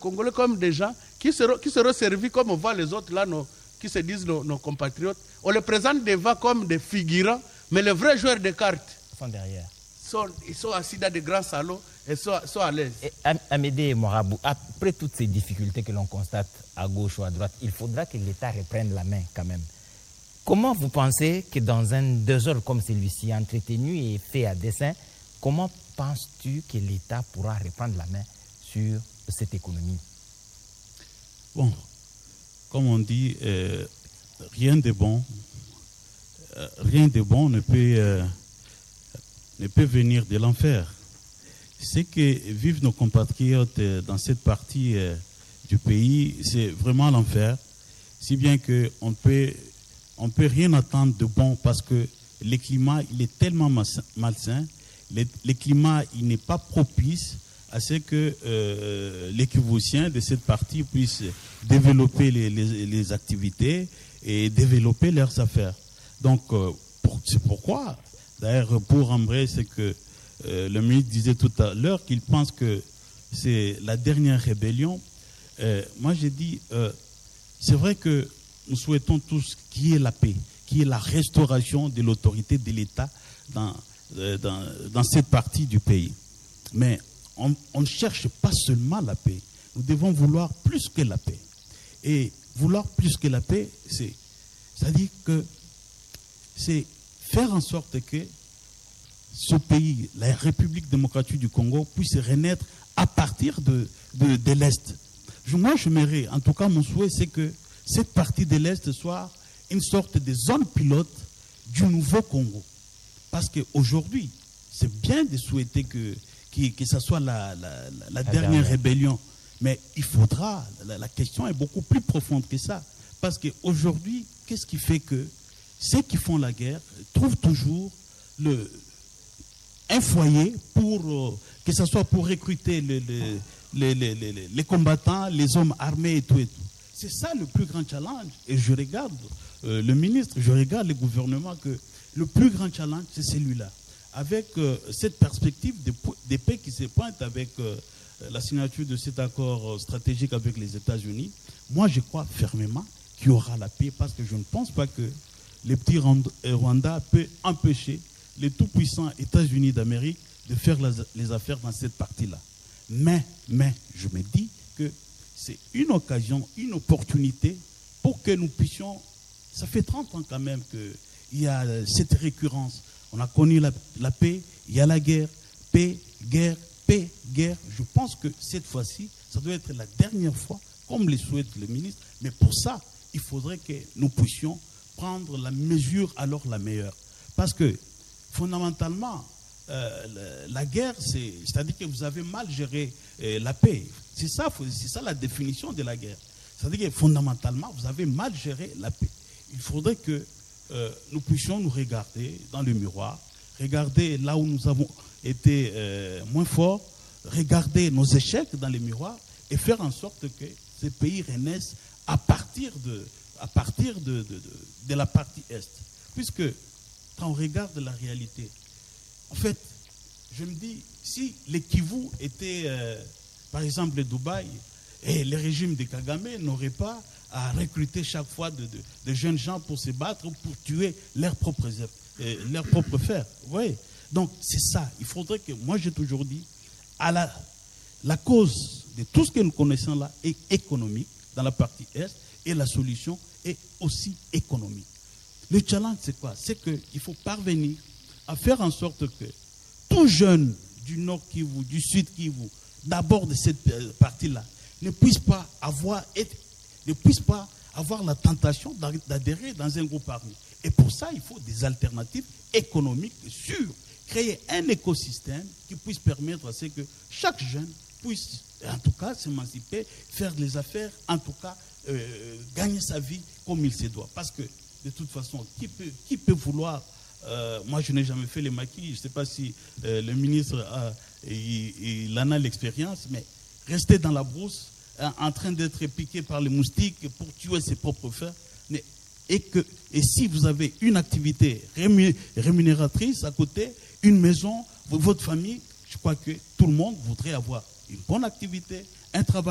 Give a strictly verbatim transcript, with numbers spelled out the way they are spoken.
Congolais comme des gens qui seront, qui seront servis comme on voit les autres là, nos, qui se disent nos, nos compatriotes. On les présente devant comme des figurants, mais les vrais joueurs de cartes sont derrière. Sont, ils sont assis dans des grands salons et sont, sont à l'aise. Et Amédée Moirabou, après toutes ces difficultés que l'on constate à gauche ou à droite, il faudra que l'État reprenne la main quand même. Comment vous pensez que dans un désordre comme celui-ci, entretenu et fait à dessein, comment penses-tu que l'État pourra reprendre la main sur cette économie? Bon, comme on dit, euh, rien de bon, euh, rien de bon ne peut, euh, ne peut venir de l'enfer. Ce que vivent nos compatriotes dans cette partie euh, du pays, c'est vraiment l'enfer, si bien qu'on peut, on peut rien attendre de bon parce que le climat, il est tellement malsain, le, le climat, il n'est pas propice à ce que euh, les Kivusiens de cette partie puissent développer les, les, les activités et développer leurs affaires. Donc, euh, pour, c'est pourquoi, d'ailleurs, pour Ambré, c'est que euh, le ministre disait tout à l'heure qu'il pense que c'est la dernière rébellion. Euh, moi, j'ai dit, euh, c'est vrai que nous souhaitons tous qu'il y ait la paix, qu'il y ait la restauration de l'autorité de l'État dans, euh, dans, dans cette partie du pays. Mais on, on ne cherche pas seulement la paix. Nous devons vouloir plus que la paix. Et vouloir plus que la paix, c'est, c'est-à-dire que c'est faire en sorte que ce pays, la République démocratique du Congo, puisse renaître à partir de, de, de l'Est. Je, moi, je m'aimerais, en tout cas, mon souhait, c'est que cette partie de l'Est soit une sorte de zone pilote du nouveau Congo. Parce qu'aujourd'hui, c'est bien de souhaiter que, que, que ça soit la, la, la, la dernière, dernière rébellion. Mais il faudra, la, la question est beaucoup plus profonde que ça. Parce qu'aujourd'hui, qu'est-ce qui fait que ceux qui font la guerre trouvent toujours le, un foyer pour, euh, que ce soit pour recruter le, le, les, les, les, les combattants, les hommes armés et tout et tout. C'est ça le plus grand challenge. Et je regarde euh, le ministre, je regarde le gouvernement, que le plus grand challenge, c'est celui-là. Avec euh, cette perspective de, de paix qui se pointe avec euh, la signature de cet accord stratégique avec les États-Unis, moi je crois fermement qu'il y aura la paix, parce que je ne pense pas que les petits Rwanda peuvent empêcher les tout-puissants États-Unis d'Amérique de faire les affaires dans cette partie-là. Mais, mais, je me dis que c'est une occasion, une opportunité pour que nous puissions... Ça fait trente ans quand même qu'il y a cette récurrence. On a connu la, la paix, il y a la guerre, paix, guerre, paix, guerre. Je pense que cette fois-ci, ça doit être la dernière fois, comme le souhaite le ministre. Mais pour ça, il faudrait que nous puissions prendre la mesure alors la meilleure. Parce que, fondamentalement, euh, la guerre, c'est, c'est-à-dire que vous avez mal géré euh, la paix. C'est ça, c'est ça la définition de la guerre. C'est-à-dire que, fondamentalement, vous avez mal géré la paix. Il faudrait que euh, nous puissions nous regarder dans le miroir, regarder là où nous avons été euh, moins forts, regarder nos échecs dans le miroir et faire en sorte que ces pays renaissent à partir de, à partir de, de, de, de la partie Est. Puisque quand on regarde la réalité, en fait, je me dis, si les Kivu étaient, euh, par exemple, le Dubaï, et le régime de Kagame n'aurait pas à recruter chaque fois de, de, de jeunes gens pour se battre, pour tuer leurs propres, euh, leurs propres frères. Vous voyez ? Donc, c'est ça. Il faudrait que, moi, j'ai toujours dit, à la, la cause de tout ce que nous connaissons là est économique, dans la partie Est, et la solution est aussi économique. Le challenge, c'est quoi ? C'est qu'il faut parvenir à faire en sorte que tout jeune du Nord Kivu, du Sud Kivu, d'abord de cette partie-là, ne puisse pas avoir, être, ne puisse pas avoir la tentation d'adhérer dans un groupe armé. Et pour ça, il faut des alternatives économiques sûres. Créer un écosystème qui puisse permettre à ce que chaque jeune puisse, en tout cas, s'émanciper, faire des affaires, en tout cas, euh, gagner sa vie comme il se doit. Parce que, de toute façon, qui peut, qui peut vouloir... Euh, moi, je n'ai jamais fait les maquis. Je ne sais pas si euh, le ministre a, il, il en a l'expérience, mais rester dans la brousse, hein, en train d'être piqué par les moustiques pour tuer ses propres frères. Mais, et, que, et si vous avez une activité rémunératrice à côté, une maison, votre famille, je crois que tout le monde voudrait avoir une bonne activité, un travail.